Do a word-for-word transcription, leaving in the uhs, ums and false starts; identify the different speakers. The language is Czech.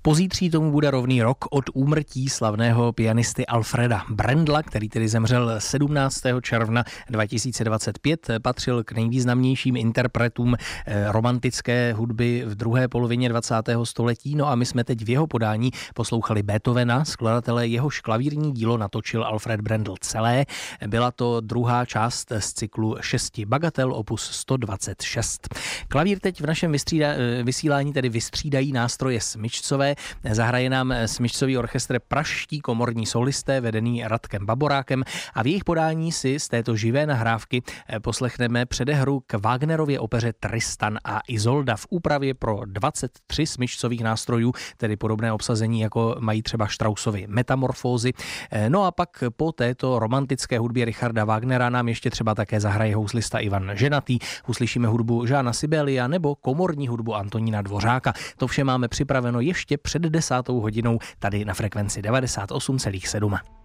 Speaker 1: Pozítří tomu bude rovný rok od úmrtí slavného pianisty Alfreda Brendla, který tedy zemřel sedmnáctého června dva tisíce dvacet pět. Patřil k nejvýznamnějším interpretům romantické hudby v druhé polovině dvacátého století. No a my jsme teď v jeho podání poslouchali Beethovena, skladatele, jehož klavírní dílo natočil Alfred Brendl celé. Byla to druhá část z cyklu šesti bagatel opus sto dvacet šest. Klavír teď v našem vystřída, vysílání tedy vystřídají nástroje smyčcové. Zahraje nám smyčcový orchestr Pražští komorní solisté vedený Radkem Baborákem a v jejich podání si z této živé nahrávky poslechneme předehru k Wagnerově opeře Tristan a Isolda v úpravě pro dvacet tři smyčcových nástrojů, tedy podobné obsazení, jako mají třeba Straussovy Metamorfózy. No a pak po této romantické hudbě Richarda Wagnera nám ještě třeba také zahraje houslista Ivan Ženatý, uslyšíme hudbu Žána Sibelia nebo komorní hudbu Antonína Dvořáka. To vše máme připraveno ještě před desátou hodinou tady na frekvenci devadesát osm celá sedm.